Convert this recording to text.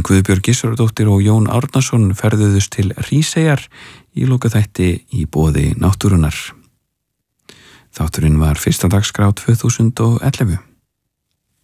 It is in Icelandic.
Guðbjörg Gissurardóttir og Jón Árnason ferðuðust til Hríseyjar í lokaþætti í boði náttúrunnar. Þátturinn var fyrsta dagskrá 2011.